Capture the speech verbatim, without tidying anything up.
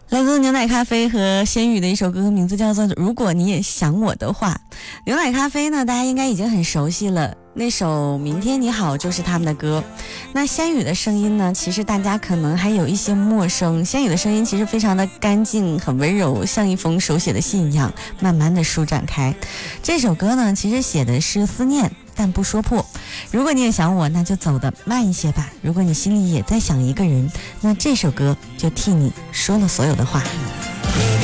来自牛奶咖啡和仙羽的一首歌，名字叫做《如果你也想我的话》。牛奶咖啡呢，大家应该已经很熟悉了，那首《明天你好》就是他们的歌。那仙羽的声音呢，其实大家可能还有一些陌生。仙羽的声音其实非常的干净，很温柔，像一封手写的信一样，慢慢的舒展开。这首歌呢，其实写的是思念，但不说破。如果你也想我，那就走得慢一些吧。如果你心里也在想一个人，那这首歌就替你说了所有的话。